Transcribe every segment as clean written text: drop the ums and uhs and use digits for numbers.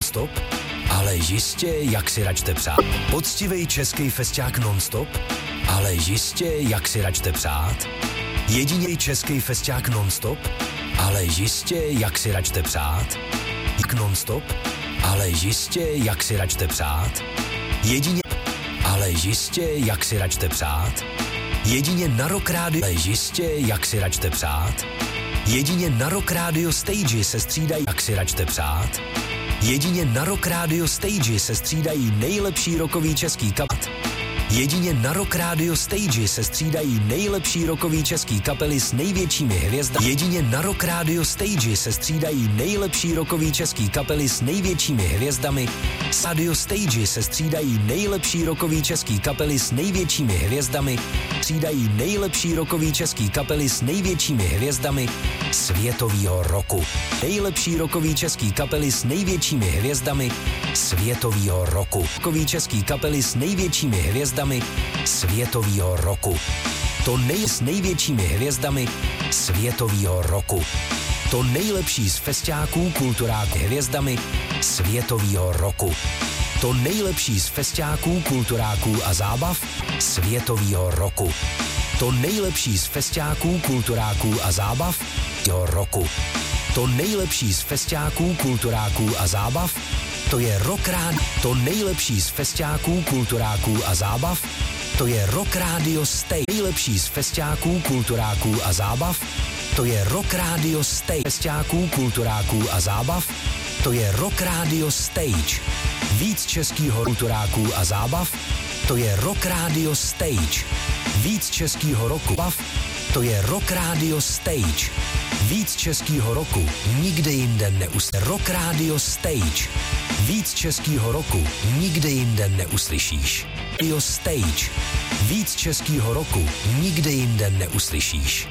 non-stop, ale jistě, jak si račte přát. Poctivej český festiák non-stop, ale jistě, jak si račte přát. Jedinej český festiák non-stop, ale jistě, jak si račte přát. Non-stop, ale jistě, jak si račte přát. Jedině, ale jistě, jak si račte přát. Jedině na Rock Radio, ale jistě, jak si račte přát. Jedině na Rock Radio Stage se střídají, jak si račte přát. Jedině na Rock Radio Stage se střídají nejlepší rockový český kapely. Jedině na Rock Radio Stage se střídají nejlepší rockový český kapely s největšími hvězdami. Jedině na Rock Radio Stage se střídají nejlepší rockový český kapely s největšími hvězdami. S Radio Stage se střídají nejlepší rockový český kapely s největšími hvězdami. Střídají nejlepší rockový český kapely s největšími hvězdami světovýho roku. Nejlepší rockový český kapely s největšími hvězdami světovýho roku. Rockový český kapely s největšími hvězdami světovýho roku. To s největšími hvězdami světovýho roku. To nejlepší z festiáků, kulturáků hvězdami světovýho roku. To nejlepší z festiáků, kulturáků a zábav světovýho roku. To nejlepší z festiáků, kulturáků a zábav roku. To nejlepší z festiáků, kulturáků a zábav, to je Rock Radio. To nejlepší z festiáků, kulturáků a zábav, to je Rock Radio Stage. Nejlepší z festiáků, kulturáků a zábav, to je Rock Radio Stage. Festiáků, kulturáků a zábav, to je Rock Radio Stage. Víc českýho kulturáků a zábav, to je Rock Radio Stage. Víc českýho roku bav, to je Rock Radio Stage. Víc českýho roku nikde jinde neuslyšíš. Rock Radio Stage. Víc českýho roku nikde jinde neuslyšíš. Radio Stage. Víc českýho roku nikde jinde neuslyšíš.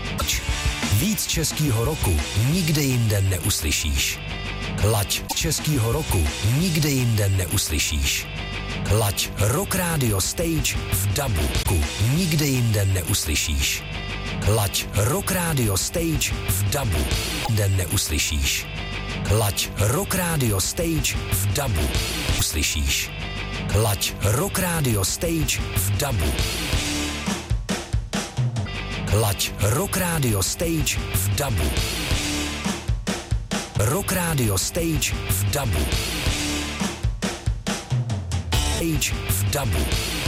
Víc českýho roku nikde jinde neuslyšíš. Laď českýho roku nikde jinde neuslyšíš. Laď Rock Radio Stage v dabu nikde jinde neuslyšíš. Laď Rock Radio Stage v dabu jinde neuslyšíš. Laď Rock Radio Stage v dabu uslyšíš. Laď Rock Radio Stage v dabu. Laď Rock Radio Stage v dabu. Rock Radio Stage v dabu. Stage v dabu.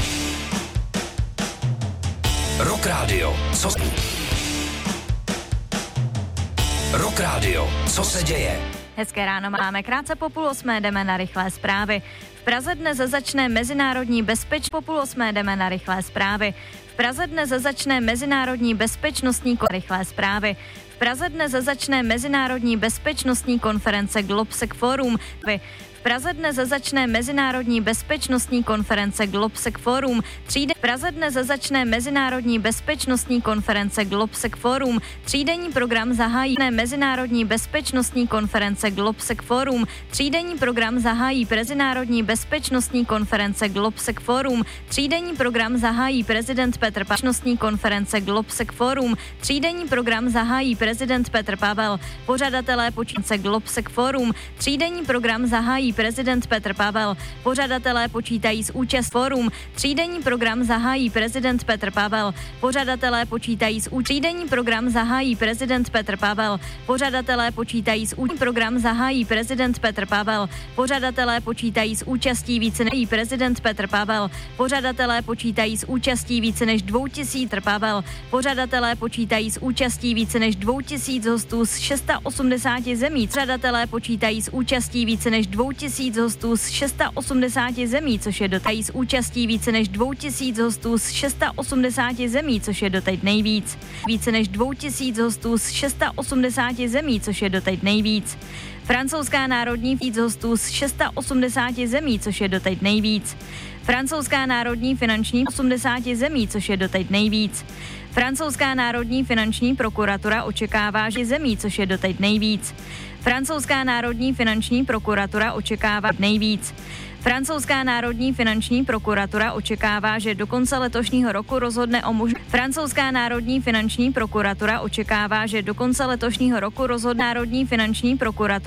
Rock Radio, co se... Rock Radio, co se děje? Hezké ráno máme, krátce po 7:30 jdeme na rychlé zprávy. V Praze dnes začne mezinárodní po 7:30 jdeme na rychlé zprávy. V Praze dnes začne mezinárodní bezpečnostní rychlé zprávy. V Praze dnes začne mezinárodní bezpečnostní konference Globsec Forum. V Praze dnes začne mezinárodní bezpečnostní konference Globsec Forum. V Praze dnes začne mezinárodní bezpečnostní konference Globsec Forum. Třídenní program zahájí mezinárodní bezpečnostní konference Globsec Forum. Třídenní program zahájí mezinárodní bezpečnostní konference Globsec Forum. Třídenní program zahájí prezident Petr Pavel. Konference Globsec Forum. Třídenní program zahájí prezident Petr Pavel. Pořadatelé počítače Globsec Forum. Třídenní program zahájí prezident Petr Pavel. Pořadatelé počítají s účast forum. Třídenní program zahájí prezident Petr Pavel. Pořadatelé počítají s třídenní program zahájí prezident Petr Pavel. Pořadatelé počítají s program zahájí prezident Petr Pavel. Pořadatelé počítají s účastí více než prezident Petr Pavel. Pořadatelé počítají s účastí více než 2000 Pavel. Pořadatelé počítají s účastí více než 2000 hostů z 680 zemí. Pořadatelé počítají s účastí více než 2000 hostů z 680 zemí, což je doteď s účastí více než 2000 hostů z 680 zemí, což je doteď nejvíc. Více než 2000 hostů z 680 zemí, což je doteď nejvíc. Francouzská národní hostů z 680 zemí, což je doteď nejvíc. Francouzská národní finanční 80 zemí, což je doteď nejvíc. Francouzská národní finanční prokuratura očekává, že zemí, což je doteď nejvíc. Francouzská národní finanční prokuratura očekává nejvíc. Francouzská národní finanční prokuratura očekává, že do konce letošního roku rozhodne o Francouzská národní finanční prokuratura očekává, že do konce letošního roku rozhodne národní finanční prokuratura